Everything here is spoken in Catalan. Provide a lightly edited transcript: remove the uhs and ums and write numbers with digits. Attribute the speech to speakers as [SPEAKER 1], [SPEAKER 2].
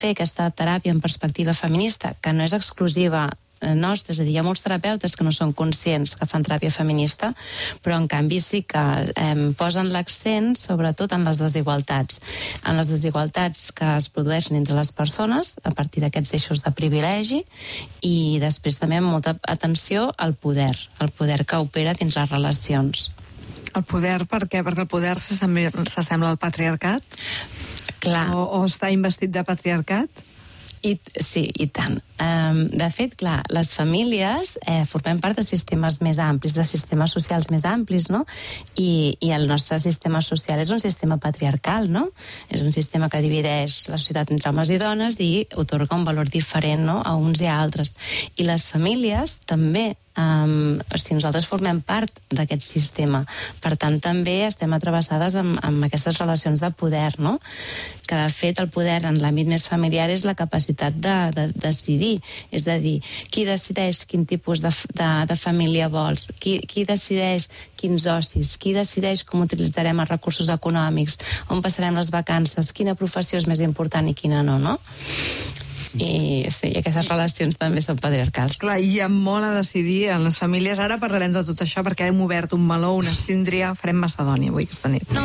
[SPEAKER 1] fer aquesta teràpia en perspectiva feminista, que no és exclusiva nostra, és a dir, hi ha molts terapeutes que no són conscients que fan teràpia feminista, però en canvi sí que posen l'accent sobretot en les desigualtats que es produeixen entre les persones a partir d'aquests eixos de privilegi, i després també amb molta atenció al poder que opera dins les relacions.
[SPEAKER 2] El poder, per què? Perquè el poder s'assembla al patriarcat?
[SPEAKER 1] Clar.
[SPEAKER 2] O està investit de patriarcat?
[SPEAKER 1] Sí, i tant. De fet, clar, les famílies formem part de sistemes més amplis, de sistemes socials més amplis, no? I el nostre sistema social és un sistema patriarcal, no? És un sistema que divideix la societat entre homes i dones i otorga un valor diferent, no?, a uns i a altres. I les famílies també, nosaltres formem part d'aquest sistema. Per tant, també estem travessades amb aquestes relacions de poder, no? Que, de fet, el poder en l'àmbit més familiar és la capacitat de decidir. És a dir, qui decideix quin tipus de família vols? Qui decideix quins ocis? Qui decideix com utilitzarem els recursos econòmics? On passarem les vacances? Quina professió és més important i quina no, no? I sí, aquestes relacions també són patriarcals.
[SPEAKER 2] Clar, hi ha molt a decidir en les famílies. Ara parlarem de tot això perquè hem obert un meló, una síndria. Farem macedònia avui aquesta nit.